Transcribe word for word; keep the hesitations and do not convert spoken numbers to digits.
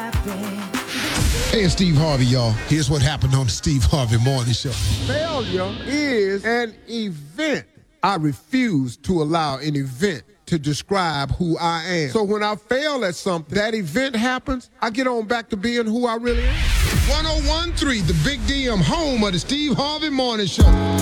Hey, it's Steve Harvey, y'all. Here's what happened on the Steve Harvey Morning Show. Failure is an event. I refuse to allow an event to describe who I am. So when I fail at something, that event happens, I get on back to being who I really am. one oh one point three, the Big D M, home of the Steve Harvey Morning Show.